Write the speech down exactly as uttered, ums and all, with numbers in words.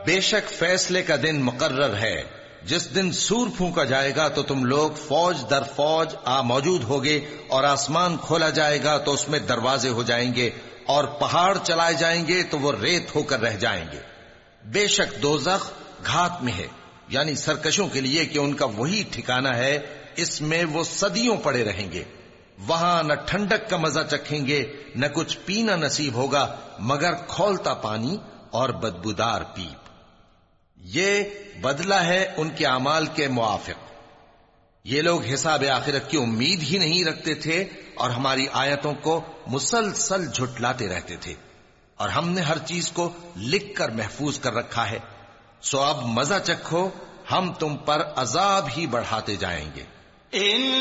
बेशक फैसले का दिन मुकर्रर है, जिस दिन सूर फूंका जाएगा तो तुम लोग फौज दर फौज आ मौजूद होगे, और आसमान खोला जाएगा तो उसमें दरवाजे हो जाएंगे, और पहाड़ चलाए जाएंगे तो वो रेत होकर रह जाएंगे। बेशक दोज़ख घात में है, यानी सरकशों के लिए कि उनका वही ठिकाना है, इसमें वो सदियों पड़े रहेंगे। वहां न ठंडक का मजा चखेंगे, न कुछ पीना नसीब होगा मगर खौलता पानी और बदबूदार पीप। ये बदला है उनके अमाल के मुआफिक। ये लोग हिसाब आखिरत की उम्मीद ही नहीं रखते थे और हमारी आयतों को मुसलसल झुटलाते रहते थे, और हमने हर चीज को लिख कर महफूज कर रखा है। सो अब मजा चखो, हम तुम पर अजाब ही बढ़ाते जाएंगे।